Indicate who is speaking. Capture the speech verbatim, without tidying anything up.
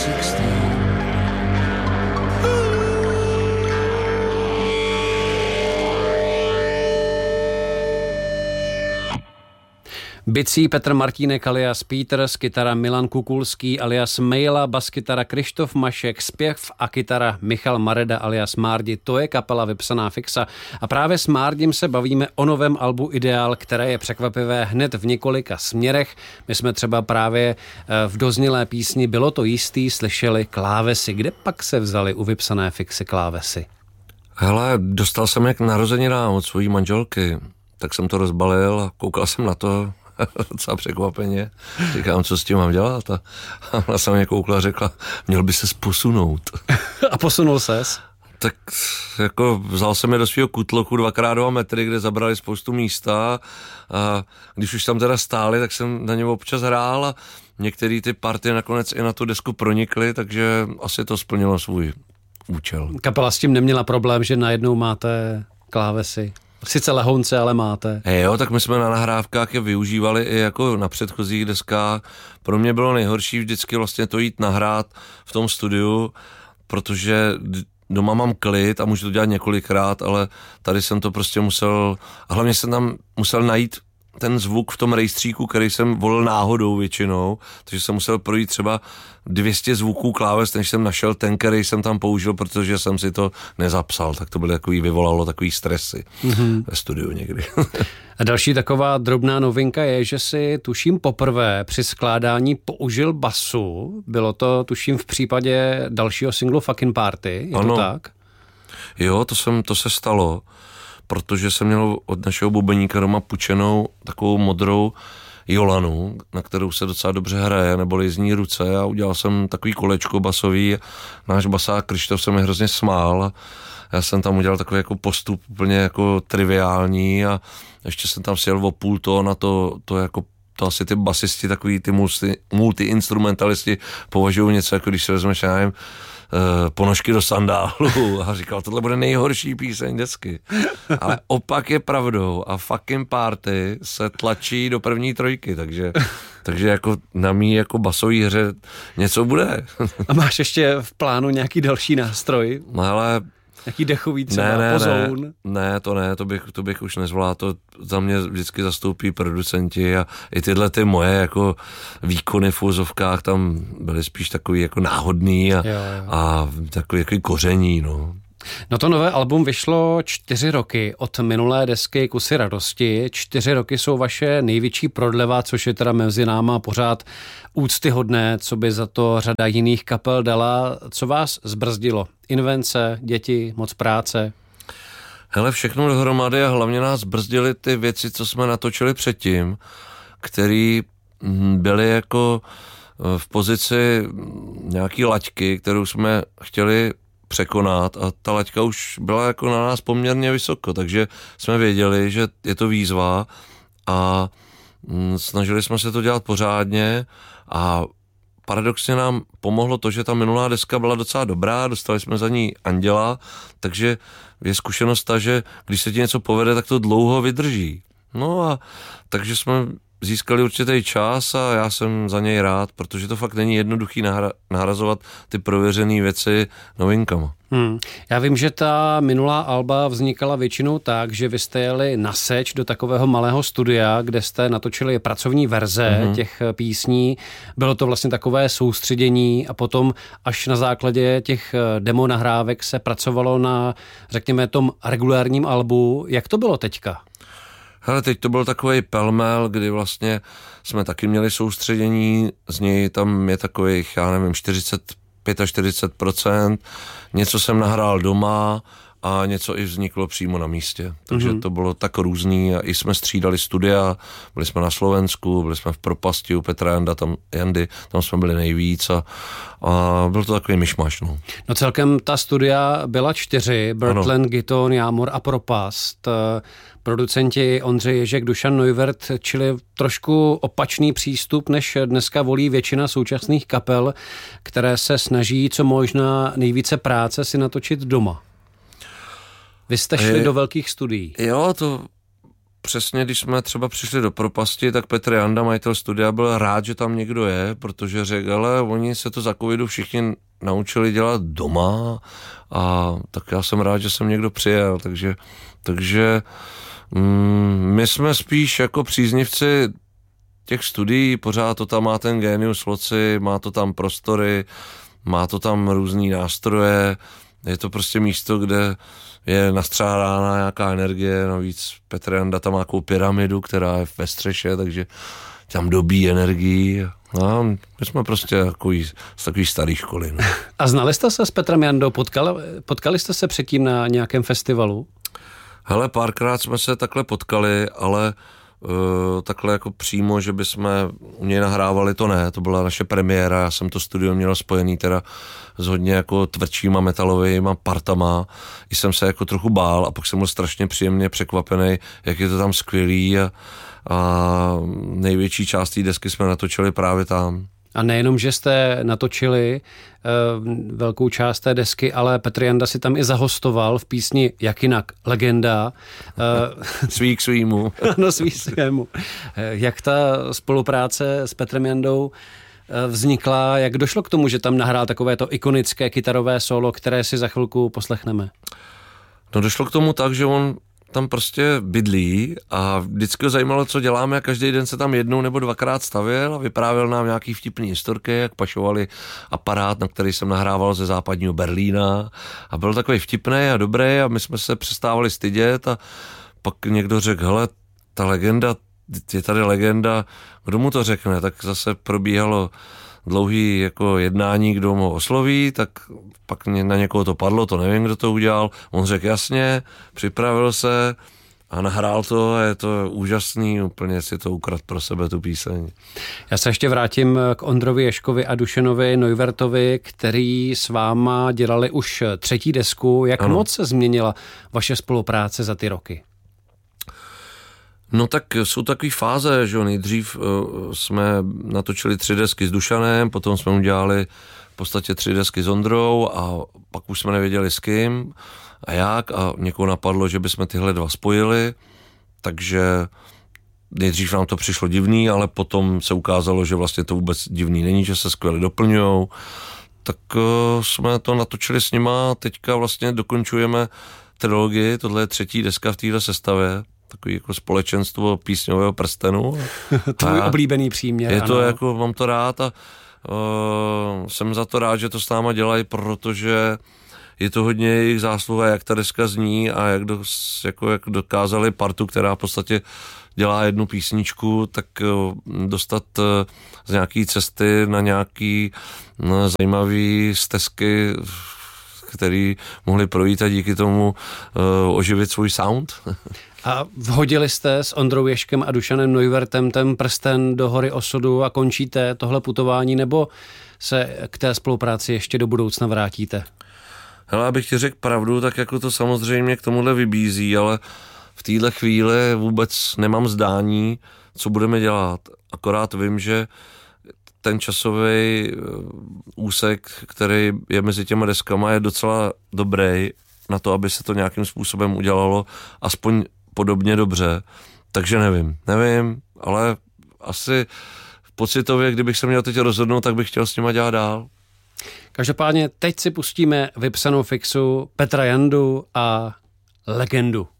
Speaker 1: sixteen.
Speaker 2: Bicí Petr Martínek alias Peters, kytara Milan Kukulský alias Mejla, baskytara Krištof Mašek, zpěv a kytara Michal Mareda alias Márdi. To je kapela Vypsaná fixa. A právě s Márdim se bavíme o novém albu Ideál, které je překvapivé hned v několika směrech. My jsme třeba právě v doznělé písni Bylo to jistý slyšeli klávesy. Kde pak se vzali u Vypsané fixy klávesy?
Speaker 3: Hele, dostal jsem jak narozeninám od svojí manželky. Tak jsem to rozbalil a koukal jsem na to docela překvapeně. Říkám, co s tím mám dělat? A ona se mě koukla a řekla, měl by ses posunout.
Speaker 2: A posunul ses?
Speaker 3: Tak jako vzal jsem je do svého kutlochu dvakrát dva metry, kde zabrali spoustu místa a když už tam teda stáli, tak jsem na ně občas hrál a některé ty party nakonec i na tu desku pronikly, takže asi to splnilo svůj účel.
Speaker 2: Kapela s tím neměla problém, že najednou máte klávesy? Sice lehonce, ale máte.
Speaker 3: Hey jo, tak my jsme na nahrávkách je využívali i jako na předchozích deskách. Pro mě bylo nejhorší vždycky vlastně to jít nahrát v tom studiu, protože doma mám klid a můžu to dělat několikrát, ale tady jsem to prostě musel, a hlavně jsem tam musel najít ten zvuk v tom rejstříku, který jsem volil náhodou většinou, takže jsem musel projít třeba dvě stě zvuků kláves, než jsem našel ten, který jsem tam použil, protože jsem si to nezapsal, tak to byly takový, vyvolalo takový stresy mm-hmm. ve studiu někdy.
Speaker 2: A další taková drobná novinka je, že si tuším poprvé při skládání použil basu, bylo to tuším v případě dalšího singlu Fucking Party, je
Speaker 3: ano.
Speaker 2: To tak?
Speaker 3: Jo, to, jsem, to se stalo, protože jsem měl od našeho bubeníka doma půjčenou takovou modrou Jolanu, na kterou se docela dobře hraje, neboli z ní ruce, a udělal jsem takový kolečko basový. Náš basák Krištof se mi hrozně smál a já jsem tam udělal takový jako postup úplně jako triviální a ještě jsem tam sjel o půl tón a to, to jako to asi ty basisti, takový ty multi, multi-instrumentalisti považují něco, jako když si vezmeš, já nevím, ponožky do sandálu a říkal, tohle bude nejhorší píseň desky. Ale opak je pravdou a Fucking Party se tlačí do první trojky, takže, takže jako na mý jako basový hře něco bude.
Speaker 2: A máš ještě v plánu nějaký další nástroj?
Speaker 3: No ale
Speaker 2: nějaký dechový třeba,
Speaker 3: ne, ne,
Speaker 2: pozoun?
Speaker 3: Ne, ne, to ne, to bych, to bych už nezvolal, to za mě vždycky zastoupí producenti a i tyhle ty moje jako výkony v úzovkách tam byly spíš takový jako náhodný a,
Speaker 2: jo, jo.
Speaker 3: a takový jako koření, no.
Speaker 2: No to nové album vyšlo čtyři roky od minulé desky Kusy radosti. Čtyři roky jsou vaše největší prodleva, což je teda mezi náma pořád úctyhodné, co by za to řada jiných kapel dala. Co vás zbrzdilo? Invence, děti, moc práce?
Speaker 3: Hele, všechno dohromady a hlavně nás brzdily ty věci, co jsme natočili předtím, které byly jako v pozici nějaký laťky, kterou jsme chtěli překonat a ta laťka už byla jako na nás poměrně vysoko, takže jsme věděli, že je to výzva a snažili jsme se to dělat pořádně a paradoxně nám pomohlo to, že ta minulá deska byla docela dobrá, dostali jsme za ní Anděla, takže je zkušenost ta, že když se ti něco povede, tak to dlouho vydrží. No a takže jsme získali určitý čas a já jsem za něj rád, protože to fakt není jednoduchý nahra- nahrazovat ty prověřené věci novinkama.
Speaker 2: Hmm. Já vím, že ta minulá alba vznikala většinou tak, že vy jste jeli na seč do takového malého studia, kde jste natočili pracovní verze mm-hmm. těch písní. Bylo to vlastně takové soustředění a potom až na základě těch demo nahrávek se pracovalo na, řekněme, tom regulárním albu. Jak to bylo teďka?
Speaker 3: Hele, teď to byl takovej pelmel, kdy vlastně jsme taky měli soustředění, z něj tam je takových, já nevím, čtyřicet pět až čtyřicet procent, něco jsem nahrál doma a něco i vzniklo přímo na místě. Takže mm-hmm. to bylo tak různý a i jsme střídali studia, byli jsme na Slovensku, byli jsme v Propasti u Petra Janda, tam, Jandy, tam jsme byli nejvíc a, a byl to takový myšmaš. No.
Speaker 2: no celkem ta studia byla čtyři, Birdland, Giton, Jámor a Propast. Producenti Ondřej Ježek, Dušan Neuvert, čili trošku opačný přístup, než dneska volí většina současných kapel, které se snaží co možná nejvíce práce si natočit doma. Vy jste šli
Speaker 3: je,
Speaker 2: do velkých studií.
Speaker 3: Jo, to přesně, když jsme třeba přišli do propasti, tak Petr Janda, majitel studia, byl rád, že tam někdo je, protože řekl, ale oni se to za covidu všichni naučili dělat doma a tak já jsem rád, že jsem někdo přijel, takže, takže mm, my jsme spíš jako příznivci těch studií, pořád to tam má ten Genius Loci, má to tam prostory, má to tam různý nástroje, je to prostě místo, kde je nastřádána nějaká energie, navíc Petr Janda tam má nějakou pyramidu, která je ve střeše, takže tam dobí energii. No, my jsme prostě takový, z takový starý školy. No.
Speaker 2: A znali jste se s Petrem Jandou? Potkali, potkali jste se předtím na nějakém festivalu?
Speaker 3: Hele, párkrát jsme se takhle potkali, ale uh, takhle jako přímo, že bychom u něj nahrávali, to ne, to byla naše premiéra, já jsem to studio měl spojený teda s hodně jako tvrdšíma metalovými partama, i jsem se jako trochu bál a pak jsem byl strašně příjemně překvapený, jak je to tam skvělý a, a největší část té desky jsme natočili právě tam.
Speaker 2: A nejenom, že jste natočili uh, velkou část té desky, ale Petr Janda si tam i zahostoval v písni Jak jinak, Legenda.
Speaker 3: Uh, svý k svýmu.
Speaker 2: No, svý k svému. Jak ta spolupráce s Petrem Jandou vznikla, jak došlo k tomu, že tam nahrál takovéto ikonické kytarové solo, které si za chvilku poslechneme?
Speaker 3: No, došlo k tomu tak, že on tam prostě bydlí a vždycky ho zajímalo, co děláme a každý den se tam jednou nebo dvakrát stavěl a vyprávěl nám nějaký vtipný historky, jak pašovali aparát, na který jsem nahrával ze západního Berlína a byl takový vtipný a dobrý a my jsme se přestávali stydět a pak někdo řekl, hele, ta legenda, je tady legenda, kdo mu to řekne, tak zase probíhalo dlouhý jako jednání, kdo mu osloví, tak pak na někoho to padlo, to nevím, kdo to udělal. On řekl jasně, připravil se a nahrál to a je to úžasný, úplně si to ukradl pro sebe tu píseň.
Speaker 2: Já se ještě vrátím k Ondrovi Ježkovi a Dušanovi Neuwertovi, který s váma dělali už třetí desku. Jak ano. moc se změnila vaše spolupráce za ty roky?
Speaker 3: No tak jsou takové fáze, že nejdřív uh, jsme natočili tři desky s Dušanem, potom jsme udělali v podstatě tři desky s Ondrou a pak už jsme nevěděli s kým a jak a někoho napadlo, že bychom tyhle dva spojili, takže nejdřív nám to přišlo divný, ale potom se ukázalo, že vlastně to vůbec divný není, že se skvěle doplňujou, tak uh, jsme to natočili s nima a teďka vlastně dokončujeme trilogii, tohle je třetí deska v téhle sestavě, takový jako společenstvo písňového prstenu.
Speaker 2: Tvůj oblíbený příměr.
Speaker 3: Je to
Speaker 2: ano.
Speaker 3: jako, mám to rád a uh, jsem za to rád, že to s náma dělají, protože je to hodně jejich zásluha, jak ta deska zní a jak, do, jako, jak dokázali partu, která v podstatě dělá jednu písničku, tak uh, dostat uh, z nějaký cesty na nějaký no, zajímavý stezky, který mohli projít a díky tomu uh, oživit svůj sound.
Speaker 2: A vhodili jste s Ondrou Ježkem a Dušanem Neuwertem ten prsten do hory osudu a končíte tohle putování, nebo se k té spolupráci ještě do budoucna vrátíte?
Speaker 3: Hele, abych ti řekl pravdu, tak jako to samozřejmě k tomuhle vybízí, ale v téhle chvíli vůbec nemám zdání, co budeme dělat. Akorát vím, že ten časový úsek, který je mezi těma deskama, je docela dobrý na to, aby se to nějakým způsobem udělalo aspoň podobně dobře. Takže nevím, nevím, ale asi pocitově, kdybych se měl teď rozhodnout, tak bych chtěl s nima dělat dál.
Speaker 2: Každopádně teď si pustíme vypsanou fixu Petra Jandu a Legendu.